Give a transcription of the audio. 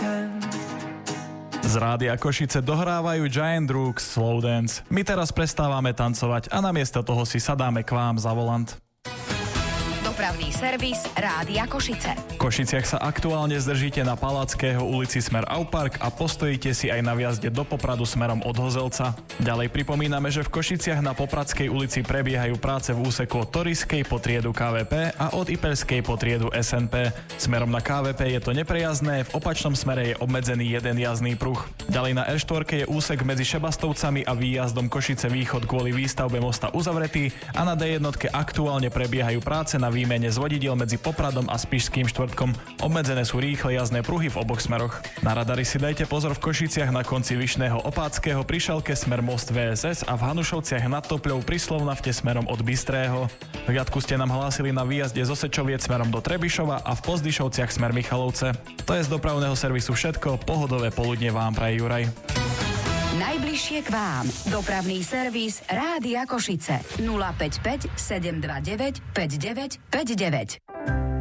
Z Rádia Košice dohrávajú Giant Rooks Slow Dance. My teraz prestávame tancovať a namiesto toho si sadáme k vám za volant. Dopravný servis Rádia Košice. V Košiciach sa aktuálne zdržíte na Palackého ulici smer Aupark a postojíte si aj na vjazde do Popradu smerom od Hozelca. Ďalej pripomíname, že v Košiciach na Popradskej ulici prebiehajú práce v úseku od Toriskej po triedu KVP a od Ipeľskej po triedu SNP. Smerom na KVP je to neprejazdné, v opačnom smere je obmedzený jeden jazdný pruh. Ďalej na R4 je úsek medzi Šebastovcami a výjazdom Košice Východ kvôli výstavbe mosta uzavretý a na D1 aktuálne prebiehajú práce na výmene z vodidiel medzi Popradom a Spišským štvrtkom. Obmedzené sú rýchle jazdné pruhy v oboch smeroch. Na radari si dajte pozor v Košiciach na konci Vyšného Opáckého pri Šalke smer most VSS a v Hanušovciach nad Topľou pri Slovnafte smerom od Bystrého. V Ďatku ste nám hlásili na výjazde zo Sečoviec smerom do Trebišova a v Pozdyšovciach smer Michalovce. To je z dopravného servisu všetko. Pohodové poludne vám praje Juraj. Najbližšie k vám. Dopravný servis Rádia Košice. 055 729 5959.